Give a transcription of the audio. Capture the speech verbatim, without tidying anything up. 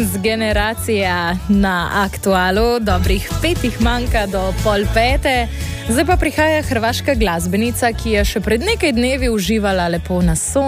generacija na Aktualu, dobrih petih manjka do pol pete. Zdaj pa prihaja hrvaška glasbenica, ki je še pred nekaj dnevi uživala lepo na soncu.